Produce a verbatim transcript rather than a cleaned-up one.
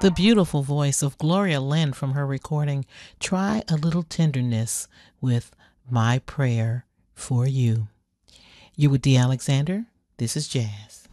the beautiful voice of Gloria Lynn from her recording, Try a Little Tenderness, with My Prayer for You. You with D. Alexander. This is Jazz.